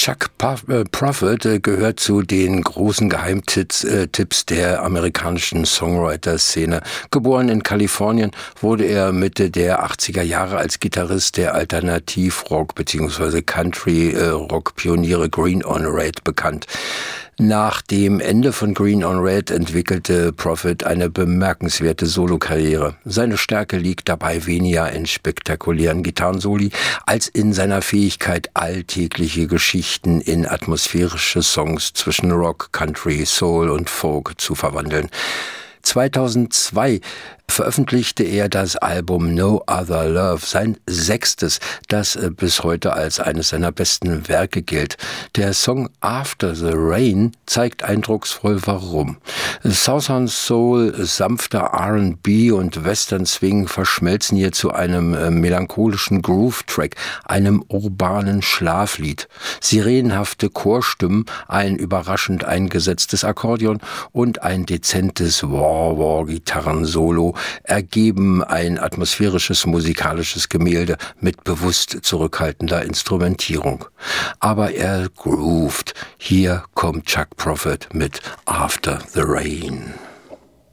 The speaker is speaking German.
Prophet gehört zu den großen Geheimtipps der amerikanischen Songwriter-Szene. Geboren in Kalifornien, wurde er Mitte der 80er Jahre als Gitarrist der Alternativrock- bzw. Country-Rock-Pioniere Green on Red bekannt. Nach dem Ende von Green on Red entwickelte Prophet eine bemerkenswerte Solokarriere. Seine Stärke liegt dabei weniger in spektakulären Gitarrensoli als in seiner Fähigkeit, alltägliche Geschichten in atmosphärische Songs zwischen Rock, Country, Soul und Folk zu verwandeln. 2002 veröffentlichte er das Album No Other Love, sein 6., das bis heute als eines seiner besten Werke gilt. Der Song After the Rain zeigt eindrucksvoll warum. Southern Soul, sanfter R&B und Western Swing verschmelzen hier zu einem melancholischen Groove-Track, einem urbanen Schlaflied. Sirenenhafte Chorstimmen, ein überraschend eingesetztes Akkordeon und ein dezentes Wah-Wah-Gitarrensolo ergeben ein atmosphärisches musikalisches Gemälde mit bewusst zurückhaltender Instrumentierung. Aber er groovt. Hier kommt Chuck Prophet mit After the Rain.